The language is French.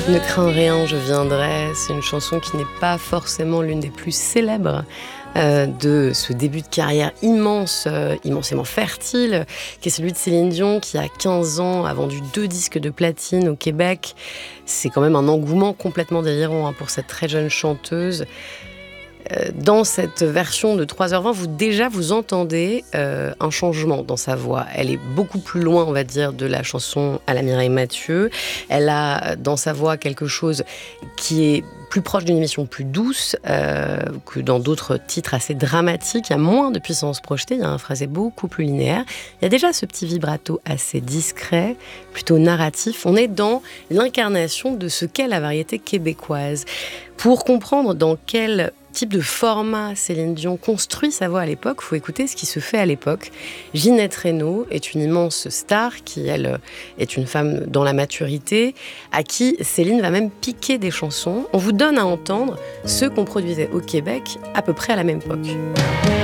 Ne crains rien, je viendrai. C'est une chanson qui n'est pas forcément l'une des plus célèbres de ce début de carrière immensément fertile, qui est celui de Céline Dion, qui à 15 ans a vendu 2 disques de platine au Québec. C'est quand même un engouement complètement délirant pour cette très jeune chanteuse. Dans cette version de 3h20, vous entendez un changement dans sa voix. Elle est beaucoup plus loin, on va dire, de la chanson à la Mireille Mathieu. Elle a dans sa voix quelque chose qui est plus proche d'une émission plus douce que dans d'autres titres assez dramatiques. Il y a moins de puissance projetée, il y a un phrasé beaucoup plus linéaire. Il y a déjà ce petit vibrato assez discret, plutôt narratif. On est dans l'incarnation de ce qu'est la variété québécoise. Pour comprendre dans quel type de format Céline Dion construit sa voix à l'époque, il faut écouter ce qui se fait à l'époque. Ginette Renaud est une immense star qui, elle, est une femme dans la maturité, à qui Céline va même piquer des chansons. On vous donne à entendre ce qu'on produisait au Québec à peu près à la même époque.